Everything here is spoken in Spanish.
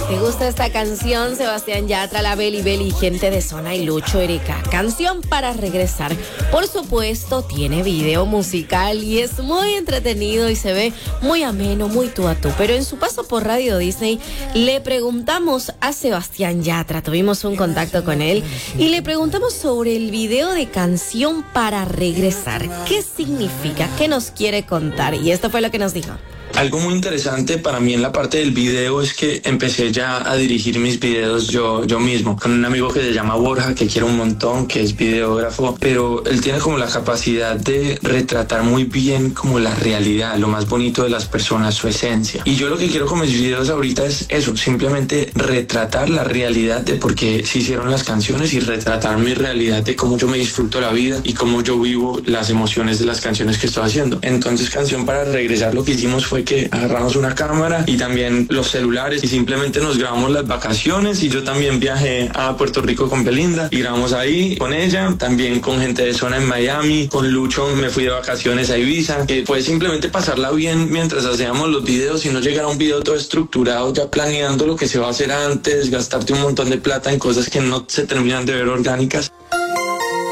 ¿Te gusta esta canción? Sebastián Yatra, la Beli Beli, gente de zona y Lucho Erika. Canción para regresar. Por supuesto, tiene video musical y es muy entretenido y se ve muy ameno, muy tú a tú. Pero en su paso por Radio Disney, le preguntamos a Sebastián Yatra, tuvimos un contacto con él y le preguntamos sobre el video de Canción para regresar. ¿Qué significa? ¿Qué nos quiere contar? Y esto fue lo que nos dijo. Algo muy interesante para mí en la parte del video es que empecé ya a dirigir mis videos yo mismo, con un amigo que se llama Borja, que quiero un montón, que es videógrafo, pero él tiene como la capacidad de retratar muy bien como la realidad, lo más bonito de las personas, su esencia. Y yo lo que quiero con mis videos ahorita es eso, simplemente retratar la realidad de por qué se hicieron las canciones y retratar mi realidad de cómo yo me disfruto la vida y cómo yo vivo las emociones de las canciones que estoy haciendo. Entonces, Canción para regresar, lo que hicimos fue que agarramos una cámara y también los celulares y simplemente nos grabamos las vacaciones, y yo también viajé a Puerto Rico con Belinda y grabamos ahí con ella, también con gente de zona en Miami, con Lucho me fui de vacaciones a Ibiza, que fue simplemente pasarla bien mientras hacíamos los videos y no llegar a un video todo estructurado ya planeando lo que se va a hacer antes, gastarte un montón de plata en cosas que no se terminan de ver orgánicas.